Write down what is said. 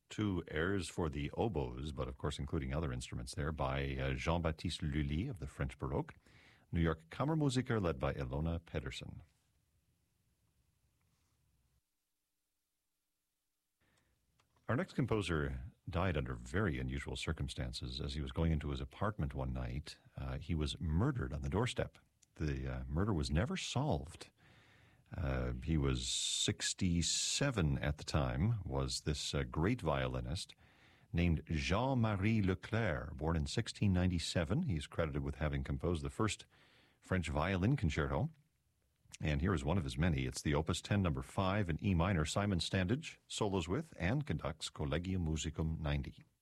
two airs for the oboes, but of course including other instruments there, by Jean-Baptiste Lully of the French Baroque. New York Kammermusiker led by Ilona Pedersen. Our next composer died under very unusual circumstances. As he was going into his apartment one night, he was murdered on the doorstep. The murder was never solved. He was 67 at the time, was this great violinist named Jean-Marie Leclerc, born in 1697. He's credited with having composed the first French violin concerto. And here is one of his many. It's the Opus 10, number 5 in E minor. Simon Standage solos with and conducts Collegium Musicum 90.